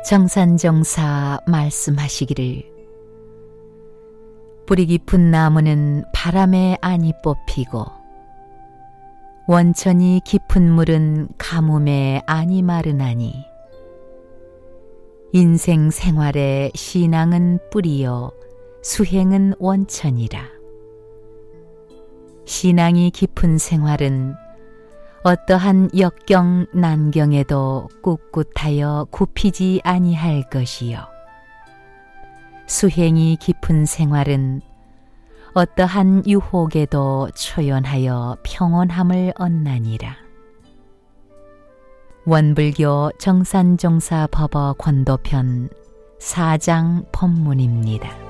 정산정사 말씀하시기를 뿌리 깊은 나무는 바람에 안이 뽑히고 원천이 깊은 물은 가뭄에 안이 마르나니 인생 생활의 신앙은 뿌리요 수행은 원천이라. 신앙이 깊은 생활은 어떠한 역경 난경에도 꿋꿋하여 굽히지 아니할 것이요 수행이 깊은 생활은 어떠한 유혹에도 초연하여 평온함을 얻나니라. 원불교 정산종사 법어 권도편 4장 법문입니다.